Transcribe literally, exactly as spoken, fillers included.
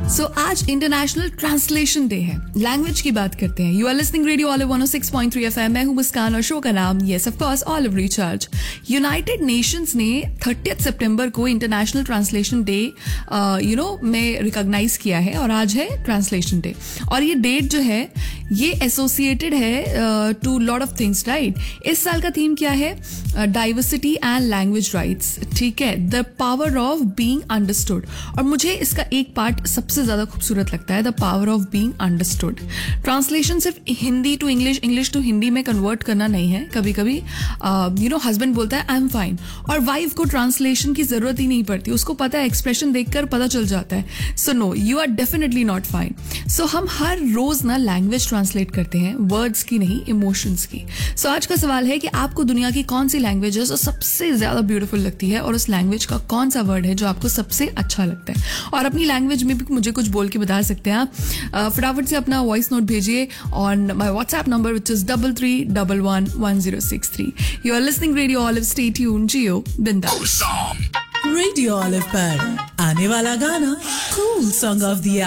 सो आज international translation day है. Language की बात करते हैं. You are listening radio olive one O six point three FM. मैं हूं मुस्कान और शो का नाम yes of course olive recharge. United Nations ने थर्टियथ सितंबर को international translation day you know में रिकॉग्नाइज किया है और आज है ट्रांसलेशन डे. और ये डेट जो है ये एसोसिएटेड है to lot of things, right. इस साल का थीम क्या है? Diversity and language rights. ठीक है, the power of being understood. और मुझे इसका एक पार्ट सबसे ज्यादा खूबसूरत लगता है, the power of being understood. Translation सिर्फ Hindi to English, English to Hindi में कन्वर्ट करना नहीं है. कभी कभी यू नो हस्बैंड बोलता है आई एम फाइन और वाइफ को ट्रांसलेशन की जरूरत ही नहीं पड़ती, उसको पता है, एक्सप्रेशन देखकर पता चल जाता है. So no, you are definitely not fine. सो हम हर रोज ना लैंग्वेज ट्रांसलेट करते हैं, वर्ड्स की नहीं, इमोशंस की. सो so, आज का सवाल है कि आपको दुनिया की कौन सी लैंग्वेज है जो सबसे ज्यादा ब्यूटीफुल लगती है और उस लैंग्वेज का कौन सा वर्ड है जो आपको सबसे अच्छा लगता है. और अपनी लैंग्वेज में भी मुझे कुछ बोल के बता सकते हैं आप. फटाफट से अपना वॉइस नोट भेजिए on my WhatsApp number which is double three double one one zero six three. You are listening radio olive. Stay tuned, जियो बिंदास. रेडियो ऑलिव पर आने वाला गाना कूल सॉन्ग ऑफ द